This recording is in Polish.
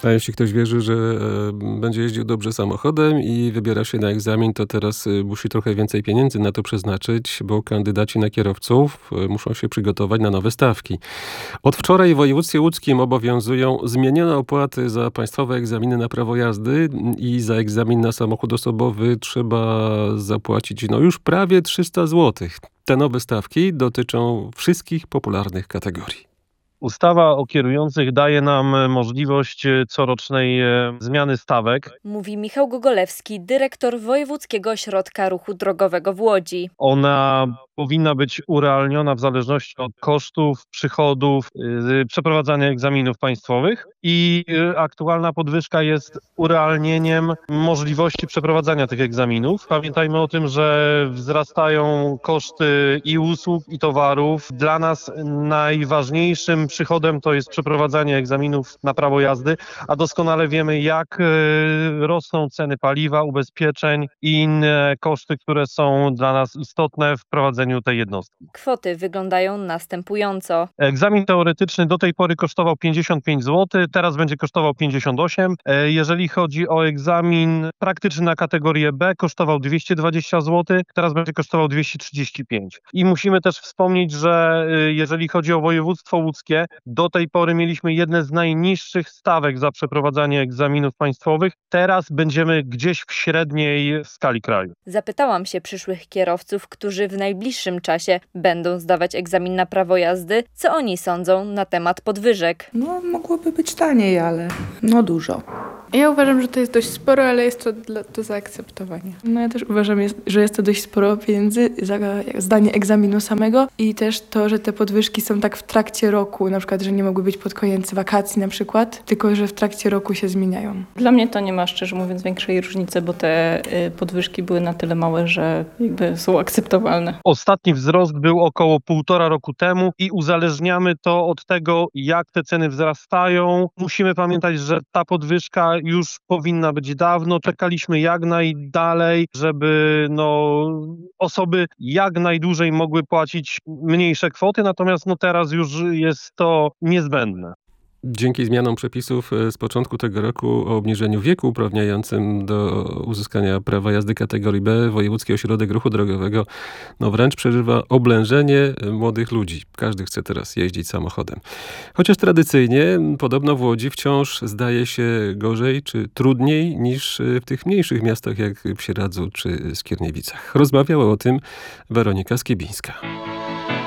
A jeśli ktoś wierzy, że będzie jeździł dobrze samochodem i wybiera się na egzamin, to teraz musi trochę więcej pieniędzy na to przeznaczyć, bo kandydaci na kierowców muszą się przygotować na nowe stawki. Od wczoraj w województwie łódzkim obowiązują zmienione opłaty za państwowe egzaminy na prawo jazdy i za egzamin na samochód osobowy trzeba zapłacić już prawie 300 zł. Te nowe stawki dotyczą wszystkich popularnych kategorii. Ustawa o kierujących daje nam możliwość corocznej zmiany stawek. Mówi Michał Gogolewski, dyrektor Wojewódzkiego Ośrodka Ruchu Drogowego w Łodzi. Ona powinna być urealniona w zależności od kosztów, przychodów, przeprowadzania egzaminów państwowych i aktualna podwyżka jest urealnieniem możliwości przeprowadzania tych egzaminów. Pamiętajmy o tym, że wzrastają koszty i usług, i towarów. Dla nas najważniejszym przychodem to jest przeprowadzanie egzaminów na prawo jazdy, a doskonale wiemy, jak rosną ceny paliwa, ubezpieczeń i inne koszty, które są dla nas istotne w prowadzeniu tej jednostki. Kwoty wyglądają następująco. Egzamin teoretyczny do tej pory kosztował 55 zł, teraz będzie kosztował 58. Jeżeli chodzi o egzamin praktyczny na kategorię B, kosztował 220 zł, teraz będzie kosztował 235. I musimy też wspomnieć, że jeżeli chodzi o województwo łódzkie, do tej pory mieliśmy jedne z najniższych stawek za przeprowadzanie egzaminów państwowych. Teraz będziemy gdzieś w średniej skali kraju. Zapytałam się przyszłych kierowców, którzy w najbliższym czasie będą zdawać egzamin na prawo jazdy, co oni sądzą na temat podwyżek. Mogłoby być taniej, ale dużo. Ja uważam, że to jest dość sporo, ale jest to do zaakceptowania. Ja też uważam, że jest to dość sporo pieniędzy za zdanie egzaminu samego i też to, że te podwyżki są tak w trakcie roku, na przykład, że nie mogły być pod koniec wakacji na przykład, tylko że w trakcie roku się zmieniają. Dla mnie to nie ma, szczerze mówiąc, większej różnicy, bo te podwyżki były na tyle małe, że jakby są akceptowalne. Ostatni wzrost był około 1,5 roku temu i uzależniamy to od tego, jak te ceny wzrastają. Musimy pamiętać, że ta podwyżka już powinna być dawno. Czekaliśmy jak najdalej, żeby osoby jak najdłużej mogły płacić mniejsze kwoty, natomiast teraz już jest to niezbędne. Dzięki zmianom przepisów z początku tego roku o obniżeniu wieku uprawniającym do uzyskania prawa jazdy kategorii B, Wojewódzki Ośrodek Ruchu Drogowego wręcz przeżywa oblężenie młodych ludzi. Każdy chce teraz jeździć samochodem. Chociaż tradycyjnie podobno w Łodzi wciąż zdaje się gorzej czy trudniej niż w tych mniejszych miastach jak w Sieradzu czy Skierniewicach. Rozmawiała o tym Weronika Skiebińska.